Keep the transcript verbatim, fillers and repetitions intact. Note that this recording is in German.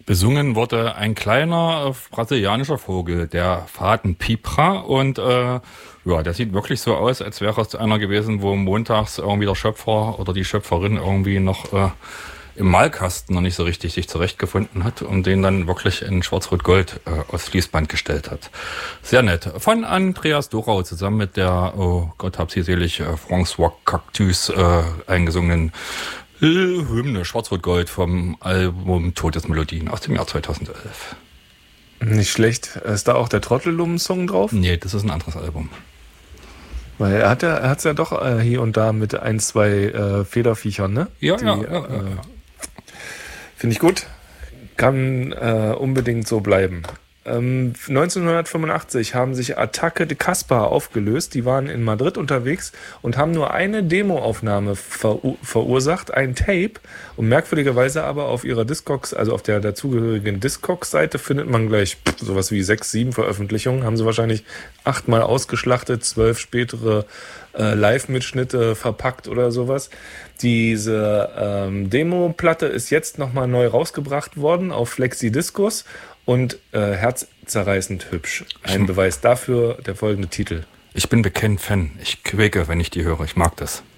Besungen wurde ein kleiner äh, brasilianischer Vogel, der Fadenpipra. Und äh, ja, der sieht wirklich so aus, als wäre es einer gewesen, wo montags irgendwie der Schöpfer oder die Schöpferin irgendwie noch äh, im Malkasten noch nicht so richtig sich zurechtgefunden hat und den dann wirklich in Schwarz-Rot-Gold äh, aufs Fließband gestellt hat. Sehr nett. Von Andreas Dorau zusammen mit der, oh Gott hab sie selig, äh, François Cactus äh, eingesungenen äh, Hymne Schwarz-Rot-Gold vom Album Todesmelodien aus dem Jahr zweitausendelf. Nicht schlecht. Ist da auch der Trottelum-Song drauf? Nee, das ist ein anderes Album. Weil er hat ja, er hat's ja doch äh, hier und da mit ein, zwei äh, Federviechern, ne? Ja, Die, ja, ja, ja, ja. Äh, Finde ich gut. Kann äh, unbedingt so bleiben. Ähm, neunzehnhundertfünfundachtzig haben sich Attacke de Caspar aufgelöst. Die waren in Madrid unterwegs und haben nur eine Demoaufnahme verur- verursacht, ein Tape. Und merkwürdigerweise aber auf ihrer Discogs, also auf der dazugehörigen Discogs-Seite, findet man gleich pff, sowas wie sechs, sieben Veröffentlichungen. Haben sie wahrscheinlich achtmal ausgeschlachtet, zwölf spätere äh, Live-Mitschnitte verpackt oder sowas. Diese ähm, Demo-Platte ist jetzt nochmal neu rausgebracht worden auf Flexi-Discos und äh, herzzerreißend hübsch. Ein Beweis dafür der folgende Titel. Ich bin bekennend Fan. Ich quäke, wenn ich die höre. Ich mag das.